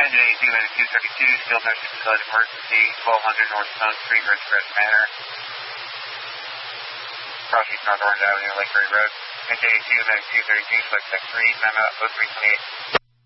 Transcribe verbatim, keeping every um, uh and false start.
Engine eighty-two, minute two thirty-two, still nursing facility emergency, twelve hundred North Stone Street, Ridgecrest Manor. Crossing North Orange Avenue, Lake Ray Road. Engine eighty-two, minute two thirty-two, select tech three, timeout, oh three twenty-eight.